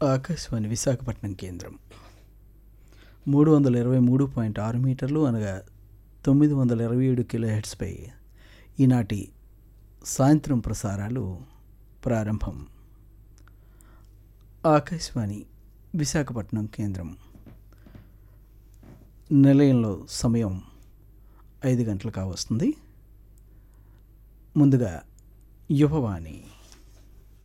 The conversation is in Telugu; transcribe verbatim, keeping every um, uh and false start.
ఆకాశవాణి విశాఖపట్నం కేంద్రం మూడు వందల ఇరవై మూడు పాయింట్ ఆరు మీటర్లు అనగా తొమ్మిది వందల ఇరవై ఏడు కిలో హెర్ట్జ్పై ఈనాటి సాయంత్రం ప్రసారాలు ప్రారంభం. ఆకాశవాణి విశాఖపట్నం కేంద్రం నిలయంలో సమయం ఐదు గంటలు కావస్తుంది. ముందుగా యువవాణి.